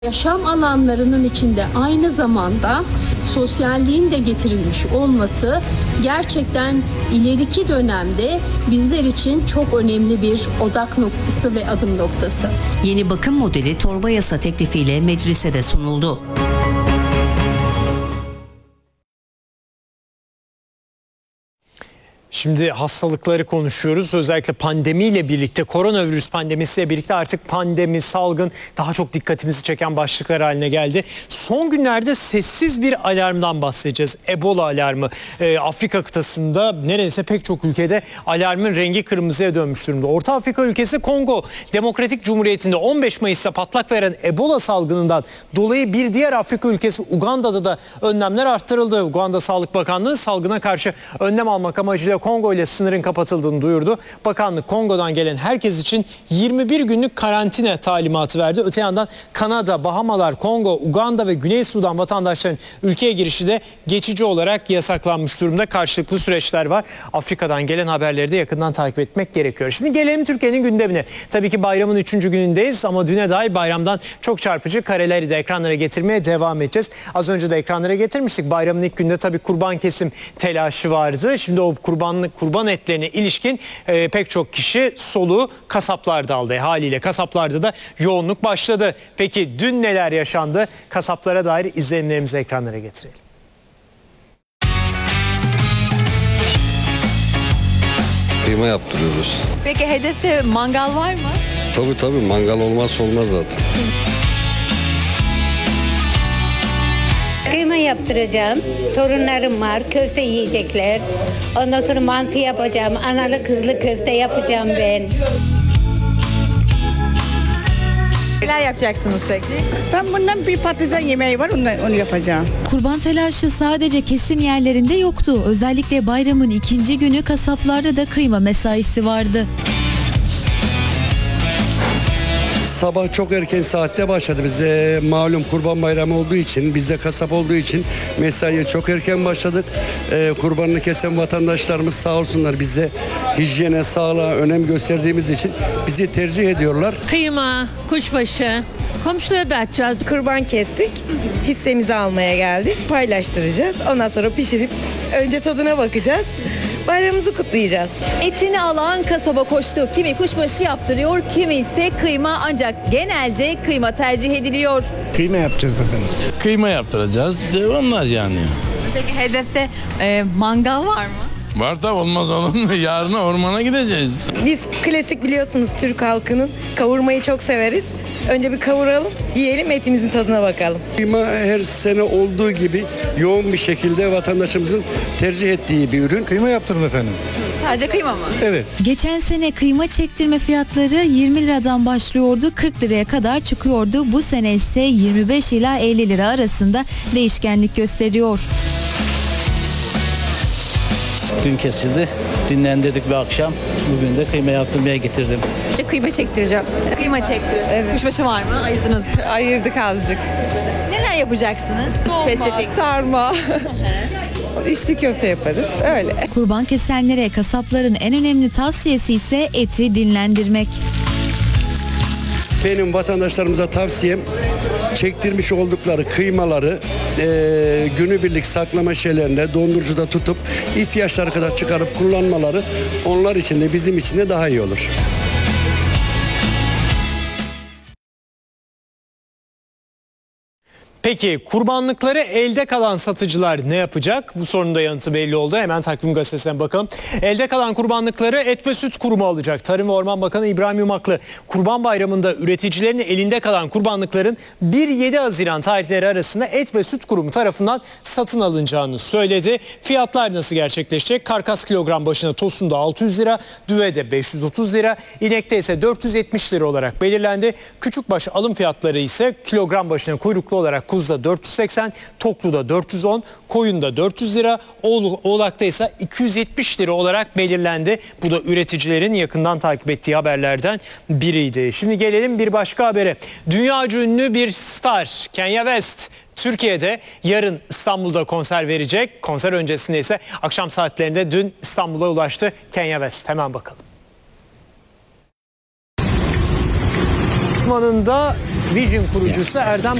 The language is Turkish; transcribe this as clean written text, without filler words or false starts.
Yaşam alanlarının içinde aynı zamanda sosyalliğin de getirilmiş olması gerçekten ileriki dönemde bizler için çok önemli bir odak noktası ve adım noktası. Yeni bakım modeli torba yasa teklifiyle meclise de sunuldu. Şimdi hastalıkları konuşuyoruz. Özellikle pandemiyle birlikte, koronavirüs pandemisiyle birlikte artık pandemi, salgın daha çok dikkatimizi çeken başlıklar haline geldi. Son günlerde sessiz bir alarmdan bahsedeceğiz. Ebola alarmı. Afrika kıtasında neredeyse pek çok ülkede alarmın rengi kırmızıya dönmüş durumda. Orta Afrika ülkesi Kongo Demokratik Cumhuriyeti'nde 15 Mayıs'ta patlak veren Ebola salgınından dolayı bir diğer Afrika ülkesi Uganda'da da önlemler arttırıldı. Uganda Sağlık Bakanlığı salgına karşı önlem almak amacıyla Kongo ile sınırın kapatıldığını duyurdu. Bakanlık Kongo'dan gelen herkes için 21 günlük karantina talimatı verdi. Öte yandan Kanada, Bahamalar, Kongo, Uganda ve Güney Sudan vatandaşlarının ülkeye girişi de geçici olarak yasaklanmış durumda. Karşılıklı süreçler var. Afrika'dan gelen haberleri de yakından takip etmek gerekiyor. Şimdi gelelim Türkiye'nin gündemine. Tabii ki bayramın 3. günündeyiz ama düne dair bayramdan çok çarpıcı kareleri de ekranlara getirmeye devam edeceğiz. Az önce de ekranlara getirmiştik. Bayramın ilk günde tabii kurban kesim telaşı vardı. Şimdi o kurban etlerine ilişkin pek çok kişi soluğu kasaplarda aldı. Haliyle kasaplarda da yoğunluk başladı. Peki dün neler yaşandı? Kasaplara dair izlenimlerimizi ekranlara getirelim. Kıyma yaptırıyoruz. Peki hedefte mangal var mı? Tabii mangal olmazsa olmaz zaten. Kıyma yaptıracağım. Torunlarım var. Köfte yiyecekler. Ondan sonra mantı yapacağım. Analı kızlı köfte yapacağım ben. Neler yapacaksınız peki? Ben bundan bir patlıcan yemeği var, onu yapacağım. Kurban telaşı sadece kesim yerlerinde yoktu. Özellikle bayramın 2. günü kasaplarda da kıyma mesaisi vardı. Sabah çok erken saatte başladı. Bize malum Kurban Bayramı olduğu için, bizde kasap olduğu için mesaiye çok erken başladık. Kurbanını kesen vatandaşlarımız sağ olsunlar, bize hijyene, sağlığa önem gösterdiğimiz için bizi tercih ediyorlar. Kıyma, kuşbaşı, komşulara da açacağız. Kurban kestik, hissemizi almaya geldik, paylaştıracağız. Ondan sonra pişirip önce tadına bakacağız. Bayramımızı kutlayacağız. Etini alan kasaba koştu. Kimi kuşbaşı yaptırıyor, kimi ise kıyma, ancak genelde kıyma tercih ediliyor. Kıyma yapacağız efendim. Kıyma yaptıracağız. Onlar yani. Peki hedefte mangal var mı? Var da olmaz olur mu? Yarın ormana gideceğiz. Biz klasik biliyorsunuz Türk halkının kavurmayı çok severiz. Önce bir kavuralım, yiyelim, etimizin tadına bakalım. Kıyma her sene olduğu gibi yoğun bir şekilde vatandaşımızın tercih ettiği bir ürün. Kıyma yaptırın efendim. Sadece kıyma mı? Evet. Geçen sene kıyma çektirme fiyatları 20 liradan başlıyordu, 40 liraya kadar çıkıyordu. Bu sene ise 25 ila 50 lira arasında değişkenlik gösteriyor. Dün kesildi. Dinlendirdik bir akşam. Bugün de kıyma yaptırmaya getirdim. Kıyma çektireceğim. Kıyma çektiriyorsunuz. Evet. Kuşbaşı var mı? Ayırdınız. Ayırdık azıcık. Neler yapacaksınız? Spesifik. Sarma. İçli köfte yaparız. Öyle. Kurban kesenlere kasapların en önemli tavsiyesi ise eti dinlendirmek. Benim vatandaşlarımıza tavsiyem, çektirmiş oldukları kıymaları günübirlik saklama şeylerinde dondurucuda tutup ihtiyaçları kadar çıkarıp kullanmaları onlar için de bizim için de daha iyi olur. Peki kurbanlıkları elde kalan satıcılar ne yapacak? Bu sorunun da yanıtı belli oldu. Hemen Takvim Gazetesi'ne bakalım. Elde kalan kurbanlıkları Et ve Süt Kurumu alacak. Tarım ve Orman Bakanı İbrahim Yumaklı, Kurban Bayramı'nda üreticilerin elinde kalan kurbanlıkların 1-7 Haziran tarihleri arasında Et ve Süt Kurumu tarafından satın alınacağını söyledi. Fiyatlar nasıl gerçekleşecek? Karkas kilogram başına tosunda 600 lira, düvede 530 lira, inekte ise 470 lira olarak belirlendi. Küçükbaş alım fiyatları ise kilogram başına kuyruklu olarak kuzuda 480, tokluda 410, koyunda 400 lira, oğlakta ise 270 lira olarak belirlendi. Bu da üreticilerin yakından takip ettiği haberlerden biriydi. Şimdi gelelim bir başka habere. Dünyaca ünlü bir star Kanye West Türkiye'de yarın İstanbul'da konser verecek. Konser öncesinde ise akşam saatlerinde dün İstanbul'a ulaştı Kanye West. Hemen bakalım. Havalimanında Vision kurucusu Erdem